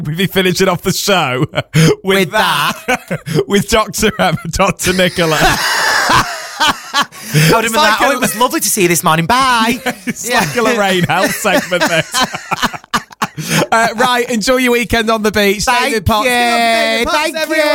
We'll be finishing off the show with that. With Dr. Emma, Dr. Nicola. It was lovely to see you this morning. Bye. It's like a Lorraine health segment, this. Right, enjoy your weekend on the beach. Thank you. Thank you.